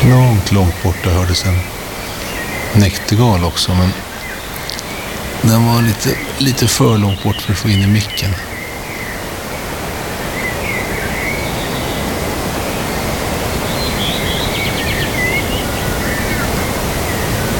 Långt borta hördes en näktergal också, men den var lite för långt bort för att få in i micken.